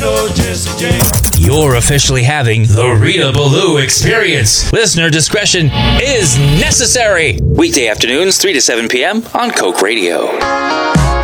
know Jesse James. You're officially having the Rita Ballou experience. Listener discretion is necessary. Weekday afternoons, 3 to 7 p.m. on Coke Radio.